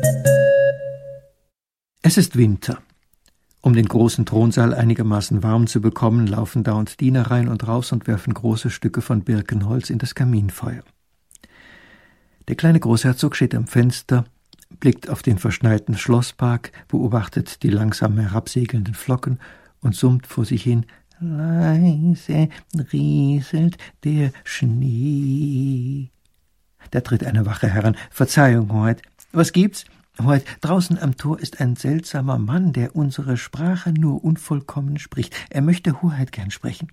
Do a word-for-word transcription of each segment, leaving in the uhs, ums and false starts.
Es ist Winter. Um den großen Thronsaal einigermaßen warm zu bekommen, laufen dauernd Diener rein und raus und werfen große Stücke von Birkenholz in das Kaminfeuer. Der kleine Großherzog steht am Fenster, blickt auf den verschneiten Schlosspark, beobachtet die langsam herabsegelnden Flocken und summt vor sich hin: Leise rieselt der Schnee. Da tritt eine Wache heran. »Verzeihung, Hoheit, was gibt's?« »Hoheit, draußen am Tor ist ein seltsamer Mann, der unsere Sprache nur unvollkommen spricht. Er möchte Hoheit gern sprechen.«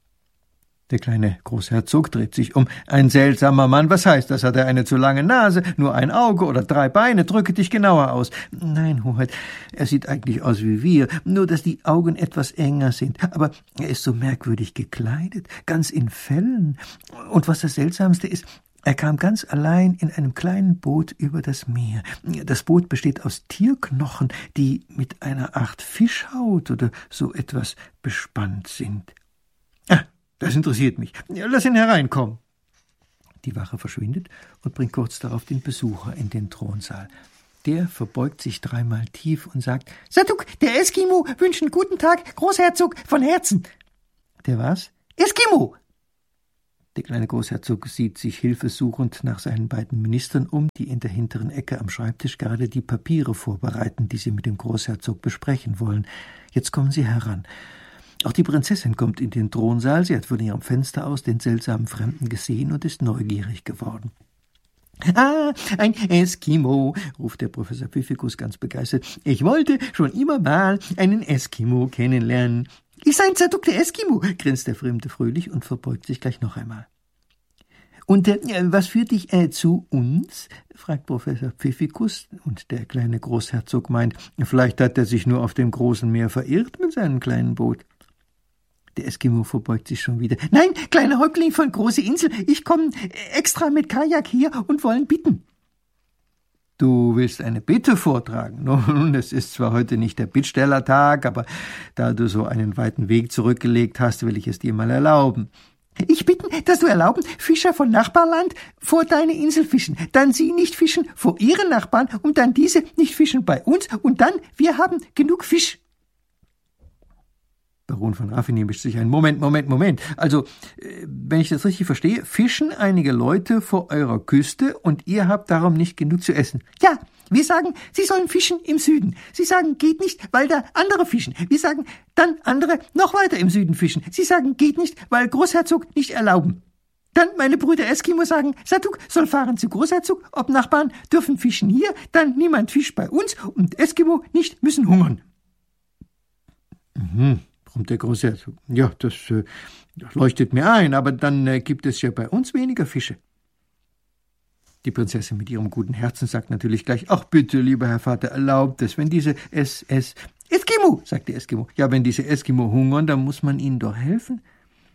Der kleine Großherzog dreht sich um. »Ein seltsamer Mann, was heißt das? Hat er eine zu lange Nase, nur ein Auge oder drei Beine? Drücke dich genauer aus.« »Nein, Hoheit, er sieht eigentlich aus wie wir, nur dass die Augen etwas enger sind. Aber er ist so merkwürdig gekleidet, ganz in Fellen. Und was das Seltsamste ist, er kam ganz allein in einem kleinen Boot über das Meer. Das Boot besteht aus Tierknochen, die mit einer Art Fischhaut oder so etwas bespannt sind.« »Ah, das interessiert mich. Lass ihn hereinkommen.« Die Wache verschwindet und bringt kurz darauf den Besucher in den Thronsaal. Der verbeugt sich dreimal tief und sagt: »Saduk, der Eskimo, wünschen guten Tag, Großherzog, von Herzen.« »Der was?« »Eskimo!« Der kleine Großherzog sieht sich hilfesuchend nach seinen beiden Ministern um, die in der hinteren Ecke am Schreibtisch gerade die Papiere vorbereiten, die sie mit dem Großherzog besprechen wollen. Jetzt kommen sie heran. Auch die Prinzessin kommt in den Thronsaal. Sie hat von ihrem Fenster aus den seltsamen Fremden gesehen und ist neugierig geworden. »Ah, ein Eskimo«, ruft der Professor Pfiffikus ganz begeistert. »Ich wollte schon immer mal einen Eskimo kennenlernen.« »Ich sei ein Zaduk, der Eskimo«, grinst der Fremde fröhlich und verbeugt sich gleich noch einmal. »Und äh, was führt dich äh, zu uns?« fragt Professor Pfiffikus, und der kleine Großherzog meint, vielleicht hat er sich nur auf dem großen Meer verirrt mit seinem kleinen Boot. Der Eskimo verbeugt sich schon wieder. »Nein, kleiner Häuptling von Große Insel, ich komme extra mit Kajak hier und wollen bitten.« »Du willst eine Bitte vortragen? Nun, es ist zwar heute nicht der Bittstellertag, aber da du so einen weiten Weg zurückgelegt hast, will ich es dir mal erlauben.« »Ich bitten, dass du erlauben, Fischer von Nachbarland vor deine Insel fischen, dann sie nicht fischen vor ihren Nachbarn und dann diese nicht fischen bei uns und dann wir haben genug Fisch.« Baron von Raffinie mischt sich ein. »Moment, Moment, Moment. Also, wenn ich das richtig verstehe, fischen einige Leute vor eurer Küste und ihr habt darum nicht genug zu essen.« »Ja, wir sagen, sie sollen fischen im Süden. Sie sagen, geht nicht, weil da andere fischen. Wir sagen, dann andere noch weiter im Süden fischen. Sie sagen, geht nicht, weil Großherzog nicht erlauben. Dann meine Brüder Eskimo sagen, Saduk soll fahren zu Großherzog, ob Nachbarn dürfen fischen hier, dann niemand fischt bei uns und Eskimo nicht müssen hungern.« »Mhm«, brummt der Großherzog. »Ja, das, äh, das leuchtet mir ein, aber dann äh, gibt es ja bei uns weniger Fische.« Die Prinzessin mit ihrem guten Herzen sagt natürlich gleich, »Ach bitte, lieber Herr Vater, erlaubt es, wenn diese S S Eskimo«, sagt der Eskimo. »Ja, wenn diese Eskimo hungern, dann muss man ihnen doch helfen.«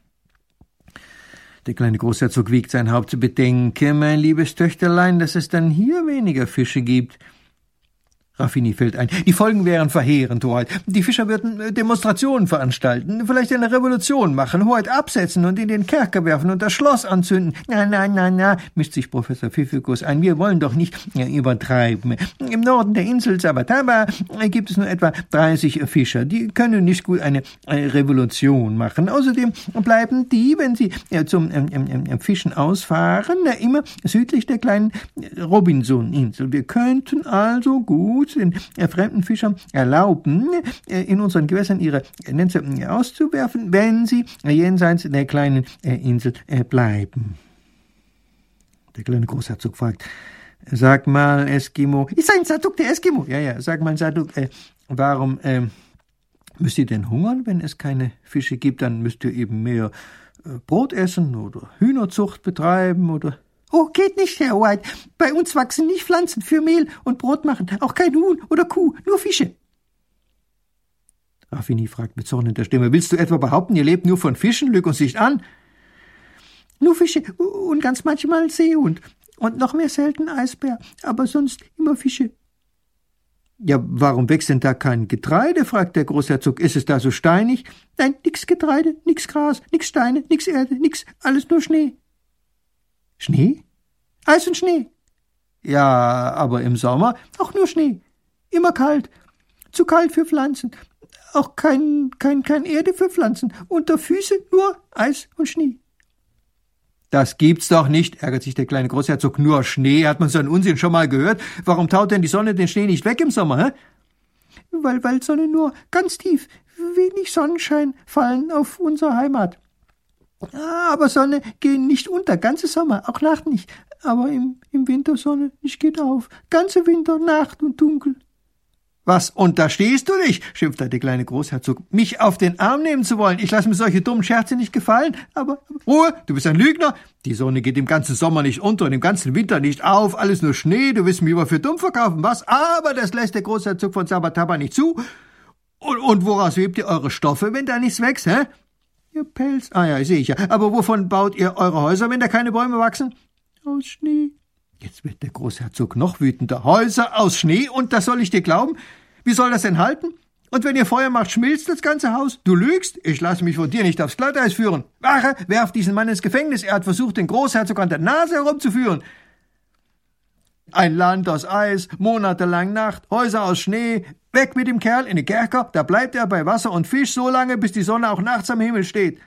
Der kleine Großherzog wiegt sein Haupt. »Bedenke, mein liebes Töchterlein, dass es dann hier weniger Fische gibt.« Raffinie fällt ein. »Die Folgen wären verheerend, Hoheit. Die Fischer würden Demonstrationen veranstalten, vielleicht eine Revolution machen, Hoheit absetzen und in den Kerker werfen und das Schloss anzünden.« »Na, na, na, na«, mischt sich Professor Pfiffikus ein, »wir wollen doch nicht ja, übertreiben. Im Norden der Insel Sabataba gibt es nur etwa dreißig Fischer. Die können nicht gut eine Revolution machen. Außerdem bleiben die, wenn sie ja, zum ähm, ähm, Fischen ausfahren, na, immer südlich der kleinen Robinson-Insel. Wir könnten also gut den äh, fremden Fischern erlauben, äh, in unseren Gewässern ihre Netze äh, auszuwerfen, wenn sie äh, jenseits der kleinen äh, Insel äh, bleiben.« Der kleine Großherzog fragt, »Sag mal, Eskimo«, »Ist ein Saduk, der Eskimo«, »Ja, ja, sag mal, Saduk, äh, warum äh, müsst ihr denn hungern, wenn es keine Fische gibt? Dann müsst ihr eben mehr äh, Brot essen oder Hühnerzucht betreiben oder...« »Oh, geht nicht, Herr Hoheit. Bei uns wachsen nicht Pflanzen für Mehl und Brot machen, auch kein Huhn oder Kuh, nur Fische.« Raffinie fragt mit zornender Stimme, »Willst du etwa behaupten, ihr lebt nur von Fischen? Lüg uns nicht an.« »Nur Fische und ganz manchmal Seehund und noch mehr selten Eisbär, aber sonst immer Fische.« »Ja, warum wächst denn da kein Getreide?« fragt der Großherzog. »Ist es da so steinig?« »Nein, nix Getreide, nix Gras, nix Steine, nix Erde, nix, alles nur Schnee.« »Schnee? Eis und Schnee?« Ja, aber im Sommer auch nur Schnee. Immer kalt. Zu kalt für Pflanzen. Auch kein, kein, kein Erde für Pflanzen. Unter Füße nur Eis und Schnee. Das gibt's doch nicht, ärgert sich der kleine Großherzog. Nur Schnee, hat man so einen Unsinn schon mal gehört? Warum taut denn die Sonne den Schnee nicht weg im Sommer, hä? Weil, weil Sonne nur ganz tief, wenig Sonnenschein fallen auf unsere Heimat. Aber Sonne gehen nicht unter, ganze Sommer, auch Nacht nicht. Aber im, im Winter Sonne nicht geht auf. Ganze Winter, Nacht und dunkel. Was unterstehst du dich? Schimpfte der kleine Großherzog. Mich auf den Arm nehmen zu wollen. Ich lasse mir solche dummen Scherze nicht gefallen. Aber, aber Ruhe, du bist ein Lügner. Die Sonne geht im ganzen Sommer nicht unter und im ganzen Winter nicht auf. Alles nur Schnee. Du willst mich aber für dumm verkaufen, was? Aber das lässt der Großherzog von Sabataba nicht zu. Und, und woraus webt ihr eure Stoffe, wenn da nichts wächst, hä? Ihr Pelz. Ah ja, sehe ich ja. Aber wovon baut ihr eure Häuser, wenn da keine Bäume wachsen? Aus Schnee. Jetzt wird der Großherzog noch wütender. Häuser aus Schnee, und das soll ich dir glauben? Wie soll das denn halten? Und wenn ihr Feuer macht, schmilzt das ganze Haus? Du lügst? Ich lasse mich von dir nicht aufs Glatteis führen. Wache, werf diesen Mann ins Gefängnis. Er hat versucht, den Großherzog an der Nase herumzuführen. Ein Land aus Eis, monatelang Nacht, Häuser aus Schnee. Weg mit dem Kerl in den Kerker. Da bleibt er bei Wasser und Fisch so lange, bis die Sonne auch nachts am Himmel steht.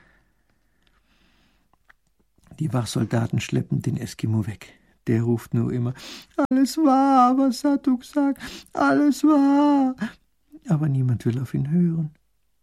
Die Wachsoldaten schleppen den Eskimo weg. Der ruft nur immer, alles wahr, was Zatuk sagt, alles wahr. Aber niemand will auf ihn hören.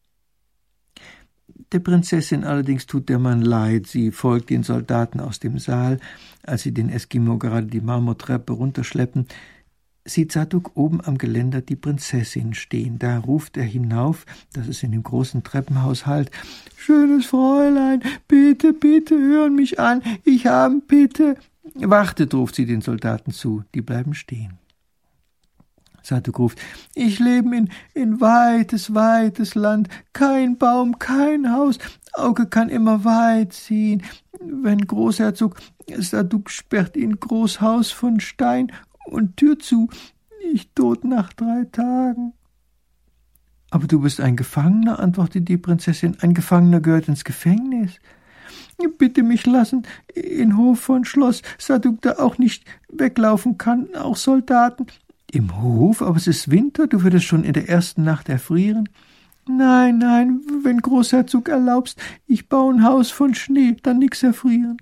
Der Prinzessin allerdings tut der Mann leid. Sie folgt den Soldaten aus dem Saal. Als sie den Eskimo gerade die Marmortreppe runterschleppen, sieht Zatuk oben am Geländer die Prinzessin stehen. Da ruft er hinauf, dass es in dem großen Treppenhaus hallt. Schönes Fräulein, bitte, bitte, hören mich an, ich habe bitte. Wartet, ruft sie den Soldaten zu, die bleiben stehen. Zatuk ruft, ich lebe in, in weites, weites Land, kein Baum, kein Haus, Auge kann immer weit ziehen. Wenn Großherzog, Zatuk sperrt ihn Großhaus von Stein und Tür zu, ich tot nach drei Tagen. Aber du bist ein Gefangener, antwortet die Prinzessin, ein Gefangener gehört ins Gefängnis. Bitte mich lassen, in Hof von Schloss, Zatuk da auch nicht weglaufen kann, auch Soldaten. Im Hof? Aber es ist Winter, du würdest schon in der ersten Nacht erfrieren. Nein, nein, wenn Großherzog erlaubst, ich baue ein Haus von Schnee, dann nix erfrieren.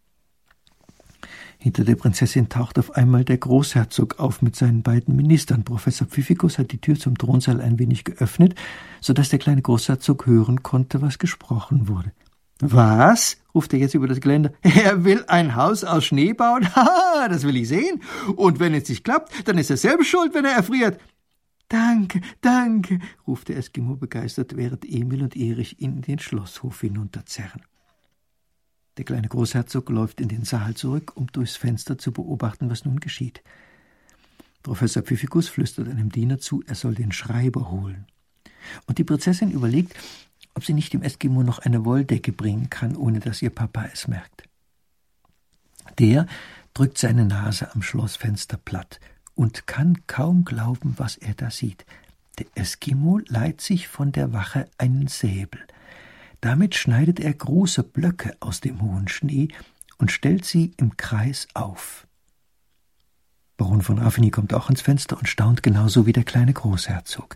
Hinter der Prinzessin taucht auf einmal der Großherzog auf mit seinen beiden Ministern. Professor Pfiffikus hat die Tür zum Thronsaal ein wenig geöffnet, so dass der kleine Großherzog hören konnte, was gesprochen wurde. Was? Ruft er jetzt über das Geländer. Er will ein Haus aus Schnee bauen? Haha, das will ich sehen. Und wenn es nicht klappt, dann ist er selbst schuld, wenn er erfriert. Danke, danke, ruft der Eskimo begeistert, während Emil und Erich ihn in den Schlosshof hinunterzerren. Der kleine Großherzog läuft in den Saal zurück, um durchs Fenster zu beobachten, was nun geschieht. Professor Pfiffikus flüstert einem Diener zu, er soll den Schreiber holen. Und die Prinzessin überlegt, ob sie nicht dem Eskimo noch eine Wolldecke bringen kann, ohne dass ihr Papa es merkt. Der drückt seine Nase am Schlossfenster platt und kann kaum glauben, was er da sieht. Der Eskimo leiht sich von der Wache einen Säbel. Damit schneidet er große Blöcke aus dem hohen Schnee und stellt sie im Kreis auf. Baron von Raffeny kommt auch ans Fenster und staunt genauso wie der kleine Großherzog.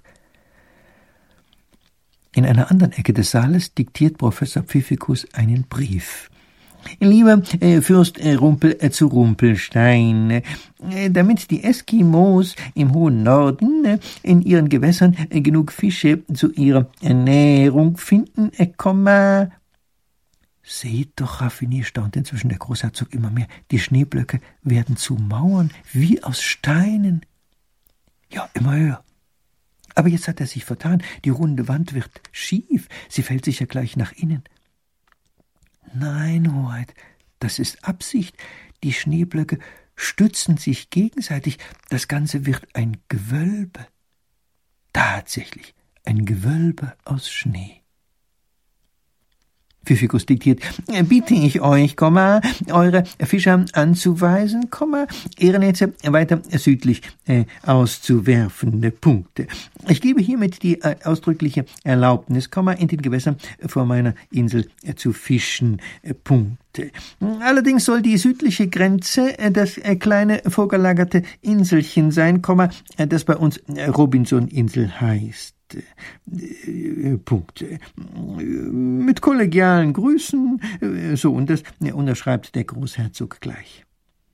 In einer anderen Ecke des Saales diktiert Professor Pfiffikus einen Brief. Lieber äh, Fürst äh, Rumpel äh, zu Rumpelstein, äh, damit die Eskimos im hohen Norden äh, in ihren Gewässern äh, genug Fische zu ihrer Ernährung finden, äh, Komma. Seht doch, Raffiny, staunt inzwischen der Großherzog immer mehr, die Schneeblöcke werden zu Mauern, wie aus Steinen. Ja, immer höher. Aber jetzt hat er sich vertan, die runde Wand wird schief, sie fällt sich ja gleich nach innen. Nein, Hoheit, das ist Absicht. Die Schneeblöcke stützen sich gegenseitig. Das Ganze wird ein Gewölbe. Tatsächlich, ein Gewölbe aus Schnee. Pfiffikus diktiert, bitte ich euch, Komma, eure Fischer anzuweisen, Komma, ihre Netze weiter südlich äh, auszuwerfende Punkte. Ich gebe hiermit die äh, ausdrückliche Erlaubnis, Komma, in den Gewässern vor meiner Insel äh, zu fischen, äh, Punkt. Allerdings soll die südliche Grenze das kleine vorgelagerte Inselchen sein, das bei uns Robinson-Insel heißt. Punkt. Mit kollegialen Grüßen, so, und das unterschreibt der Großherzog gleich.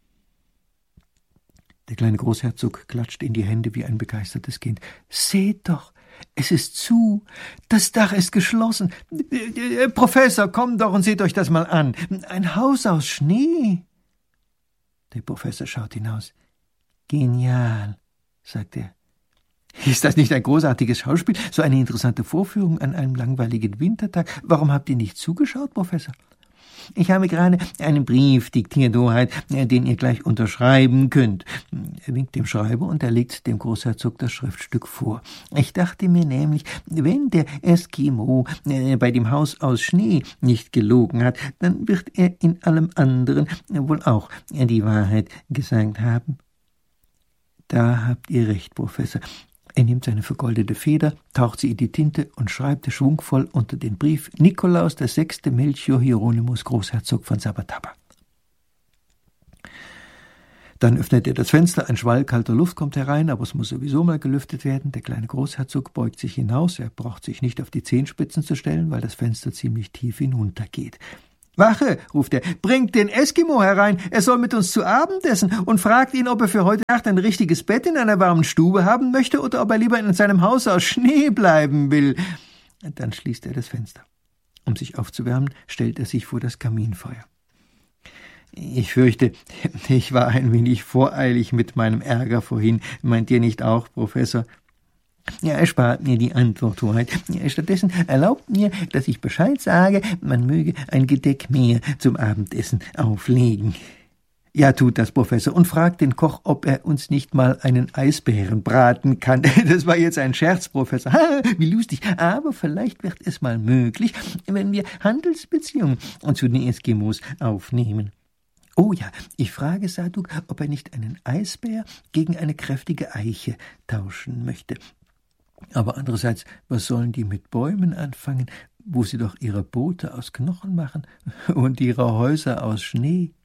Der kleine Großherzog klatscht in die Hände wie ein begeistertes Kind. »Seht doch, es ist zu, das Dach ist geschlossen. Äh, Professor, kommt doch und seht euch das mal an. Ein Haus aus Schnee.« Der Professor schaut hinaus. »Genial«, sagt er. »Ist das nicht ein großartiges Schauspiel? So eine interessante Vorführung an einem langweiligen Wintertag. Warum habt ihr nicht zugeschaut, Professor?« »Ich habe gerade einen Brief diktiert, Hoheit, den ihr gleich unterschreiben könnt.« Er winkt dem Schreiber und er legt dem Großherzog das Schriftstück vor. »Ich dachte mir nämlich, wenn der Eskimo bei dem Haus aus Schnee nicht gelogen hat, dann wird er in allem anderen wohl auch die Wahrheit gesagt haben.« »Da habt ihr recht, Professor.« Er nimmt seine vergoldete Feder, taucht sie in die Tinte und schreibt schwungvoll unter den Brief Nikolaus der Sechste Melchior Hieronymus, Großherzog von Sabataba. Dann öffnet er das Fenster, ein Schwall kalter Luft kommt herein, aber es muss sowieso mal gelüftet werden. Der kleine Großherzog beugt sich hinaus, er braucht sich nicht auf die Zehenspitzen zu stellen, weil das Fenster ziemlich tief hinuntergeht. »Wache«, ruft er, »bringt den Eskimo herein, er soll mit uns zu Abend essen, und fragt ihn, ob er für heute Nacht ein richtiges Bett in einer warmen Stube haben möchte oder ob er lieber in seinem Haus aus Schnee bleiben will.« Dann schließt er das Fenster. Um sich aufzuwärmen, stellt er sich vor das Kaminfeuer. »Ich fürchte, ich war ein wenig voreilig mit meinem Ärger vorhin. Meint ihr nicht auch, Professor?« »Ja, erspart mir die Antwort, Hoheit. Stattdessen erlaubt mir, dass ich Bescheid sage, man möge ein Gedeck mehr zum Abendessen auflegen.« »Ja, tut das, Professor, und fragt den Koch, ob er uns nicht mal einen Eisbären braten kann.« Das war jetzt ein Scherz, Professor. Ha, wie lustig. Aber vielleicht wird es mal möglich, wenn wir Handelsbeziehungen zu den Eskimos aufnehmen. »Oh ja, ich frage Saduk, ob er nicht einen Eisbär gegen eine kräftige Eiche tauschen möchte. Aber andererseits, was sollen die mit Bäumen anfangen, wo sie doch ihre Boote aus Knochen machen und ihre Häuser aus Schnee?«